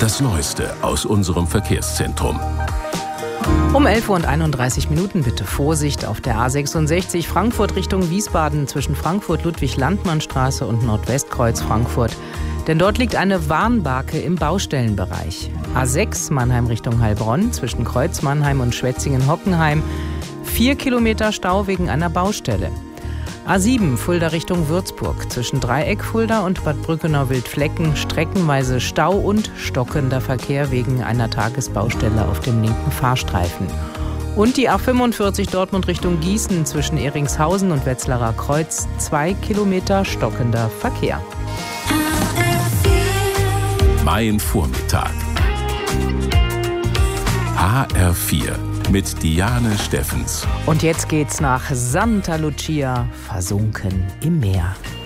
Das Neueste aus unserem Verkehrszentrum. Um 11:31 Uhr bitte Vorsicht auf der A66 Frankfurt Richtung Wiesbaden zwischen Frankfurt-Ludwig-Landmann-Straße und Nordwestkreuz Frankfurt. Denn dort liegt eine Warnbarke im Baustellenbereich. A6 Mannheim Richtung Heilbronn zwischen Kreuz Mannheim und Schwetzingen-Hockenheim. 4 Kilometer Stau wegen einer Baustelle. A7 Fulda Richtung Würzburg zwischen Dreieck Fulda und Bad Brückenau-Wildflecken streckenweise Stau und stockender Verkehr wegen einer Tagesbaustelle auf dem linken Fahrstreifen. Und die A45 Dortmund Richtung Gießen zwischen Eringshausen und Wetzlarer Kreuz 2 Kilometer stockender Verkehr. Mein Vormittag. HR4 mit Diane Steffens. Und jetzt geht's nach Santa Lucia, versunken im Meer.